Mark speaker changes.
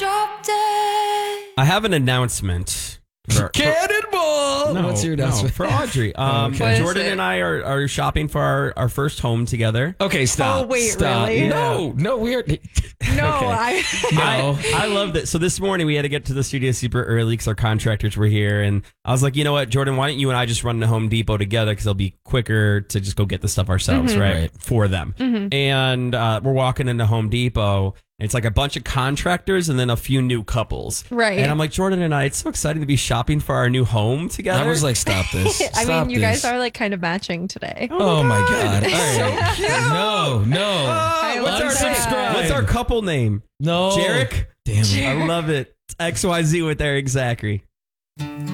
Speaker 1: I have an announcement.
Speaker 2: Cannonball!
Speaker 1: No,
Speaker 2: What's your announcement?
Speaker 1: for Audrey.
Speaker 2: Okay.
Speaker 1: Jordan and I are shopping for our first home together.
Speaker 2: Okay, stop.
Speaker 3: Oh, wait,
Speaker 2: stop.
Speaker 3: really?
Speaker 2: No, we're...
Speaker 3: No,
Speaker 2: Okay. No.
Speaker 1: I love that. So this morning we had to get to the studio super early because our contractors were here. And I was like, you know what, Jordan, why don't you and I just run to Home Depot together because it'll be quicker to just go get the stuff ourselves, right? For them. And we're walking into Home Depot. It's like a bunch of contractors and then a few new couples.
Speaker 3: Right.
Speaker 1: And I'm like, Jordan and I, it's so exciting to be shopping for our new home together.
Speaker 2: I was like, stop this.
Speaker 3: I
Speaker 2: Stop
Speaker 3: mean, you guys
Speaker 2: this.
Speaker 3: are like kind of matching today.
Speaker 2: Oh my God. All
Speaker 1: So
Speaker 2: right.
Speaker 1: cute.
Speaker 2: No.
Speaker 1: What's our couple name?
Speaker 2: No.
Speaker 1: Jarek?
Speaker 2: Damn it.
Speaker 1: I love it. It's XYZ with Eric Zachary.